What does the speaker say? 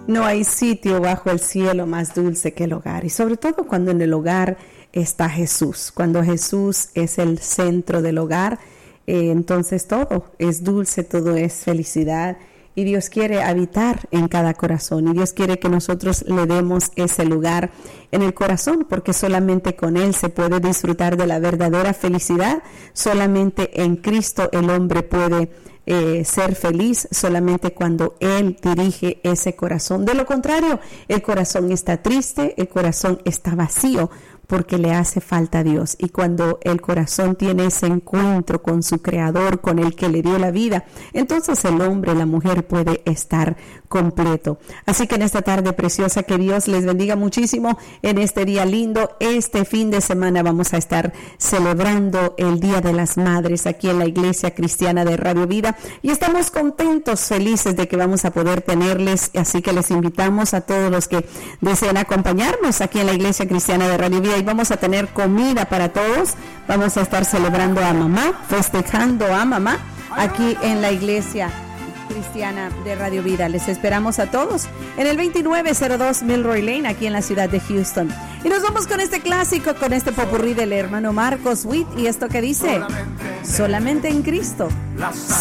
No hay sitio bajo el cielo más dulce que el hogar, y sobre todo cuando en el hogar está Jesús. Cuando Jesús es el centro del hogar, entonces todo es dulce, todo es felicidad, y Dios quiere habitar en cada corazón, y Dios quiere que nosotros le demos ese lugar en el corazón, porque solamente con Él se puede disfrutar de la verdadera felicidad. Solamente en Cristo el hombre puede ser feliz, solamente cuando Él dirige ese corazón. De lo contrario, el corazón está triste, el corazón está vacío, porque le hace falta a Dios. Y cuando el corazón tiene ese encuentro con su Creador, con el que le dio la vida, entonces el hombre, la mujer puede estar completo. Así que en esta tarde preciosa, que Dios les bendiga muchísimo en este día lindo. Este fin de semana vamos a estar celebrando el Día de las Madres aquí en la Iglesia Cristiana de Radio Vida, y estamos contentos, felices de que vamos a poder tenerles. Así que les invitamos a todos los que deseen acompañarnos aquí en la Iglesia Cristiana de Radio Vida, y vamos a tener comida para todos. Vamos a estar celebrando a mamá, festejando a mamá aquí en la Iglesia Cristiana de Radio Vida. Les esperamos a todos en el 2902 Milroy Lane, aquí en la ciudad de Houston. Y nos vamos con este clásico, con este popurrí del hermano Marcos Witt, y esto que dice: solamente en Cristo